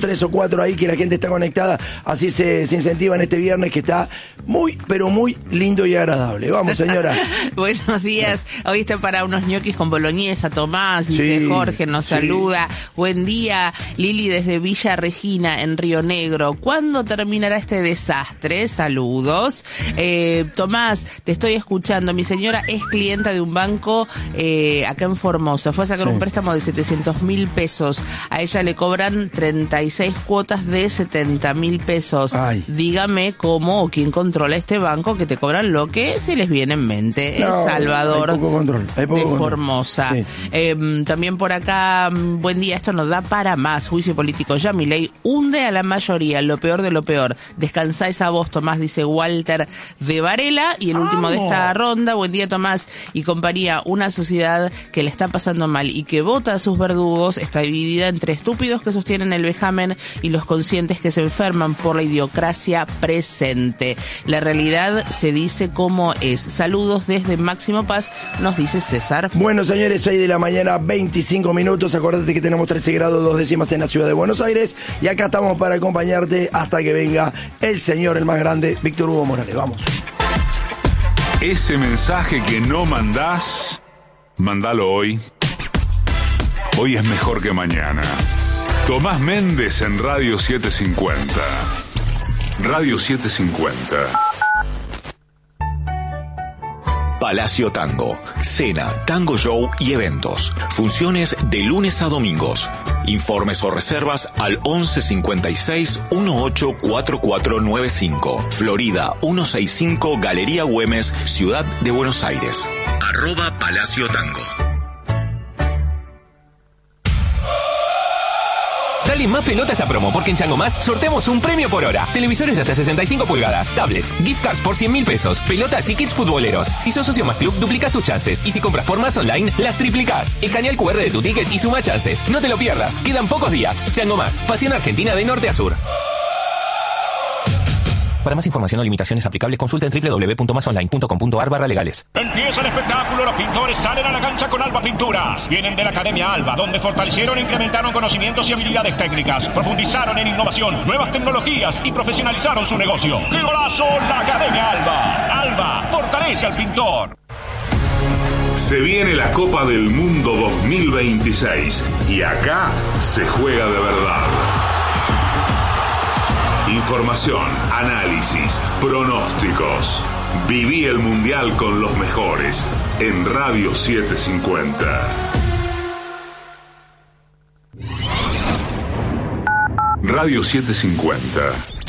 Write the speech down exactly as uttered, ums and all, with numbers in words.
tres o cuatro ahí que la gente está conectada, así se, se incentiva en este viernes que está muy, pero muy lindo y agradable. Vamos, señora. Buenos días. Hoy está para unos ñoquis con boloñesa. Tomás, dice sí, Jorge, nos sí. saluda. Buen día, Lili desde Villa Regina, en Río Negro. ¿Cuándo terminará este desastre? Saludos. Eh, Tomás, te estoy escuchando. Mi señora es clienta de un banco eh, acá en Formosa. Fue a sacar sí. un préstamo de setecientos mil pesos. A ella le cobran treinta y seis cuotas de setenta mil pesos. Ay. Dígame cómo o quién controla este banco que te cobran lo que se les viene en mente. No, es Salvador hay poco control, hay poco de control. Formosa. Sí. Eh, también por acá, buen día, esto nos da para más. Juicio político. Ya Milei hunde a la mayoría, lo peor de lo peor. Descansá esa voz, Tomás, dice Walter de Varela. Y el último ¡Vamos! De esta ronda, buen día, Tomás y compañía. Una sociedad que le está pasando mal y que vota a sus verdugos está dividida entre estúpidos que sostienen el vejamen y los conscientes que se enferman por la idiocracia presente. La realidad se dice como es. Saludos desde Máximo Paz, nos dice César. Bueno, señores, seis de la mañana, veinticinco minutos. Acordate que tenemos trece grados, dos décimas en la ciudad de Buenos Aires. Y acá estamos para acompañarte hasta que venga el señor, el más grande, Víctor Hugo Morales. Vamos. Ese mensaje que no mandás, mandalo hoy. Hoy es mejor que mañana. Tomás Méndez en Radio setecientos cincuenta. Radio setecientos cincuenta. Palacio Tango, cena, tango show y eventos. Funciones de lunes a domingos. Informes o reservas al once cincuenta y seis dieciocho cuarenta y cuatro noventa y cinco. Florida ciento sesenta y cinco, Galería Güemes, Ciudad de Buenos Aires. Arroba Palacio Tango. Dale más pelota a esta promo, porque en Chango Más sorteamos un premio por hora. Televisores de hasta sesenta y cinco pulgadas, tablets, gift cards por cien mil pesos, pelotas y kits futboleros. Si sos socio Más Club, duplicás tus chances. Y si compras por Más Online, las triplicás. Escanea el cu erre de tu ticket y suma chances. No te lo pierdas. Quedan pocos días. Chango Más. Pasión argentina de norte a sur. Para más información o limitaciones aplicables, consulta en doble u doble u doble u punto más online punto com punto a r barra legales. Empieza el espectáculo, los pintores salen a la cancha con Alba Pinturas. Vienen de la Academia Alba, donde fortalecieron e incrementaron conocimientos y habilidades técnicas, profundizaron en innovación, nuevas tecnologías y profesionalizaron su negocio. ¡Qué golazo! La Academia Alba. Alba, fortalece al pintor. Se viene la Copa del Mundo dos mil veintiséis y acá se juega de verdad. Información, análisis, pronósticos. Viví el Mundial con los mejores en Radio setecientos cincuenta. Radio setecientos cincuenta.